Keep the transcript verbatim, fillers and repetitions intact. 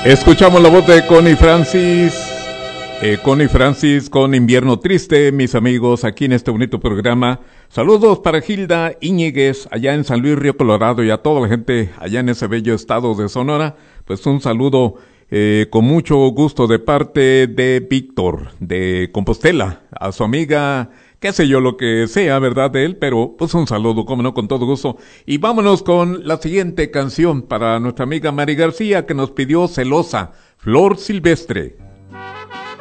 Escuchamos la voz de Connie Francis, eh, Connie Francis con Invierno Triste, mis amigos, aquí en este bonito programa. Saludos para Gilda Íñiguez, allá en San Luis Río Colorado, y a toda la gente allá en ese bello estado de Sonora. Pues un saludo eh, con mucho gusto de parte de Víctor, de Compostela, a su amiga, qué sé yo lo que sea, ¿verdad? De él, pero pues un saludo, como no, con todo gusto. Y vámonos con la siguiente canción para nuestra amiga Mari García, que nos pidió Celosa, Flor Silvestre.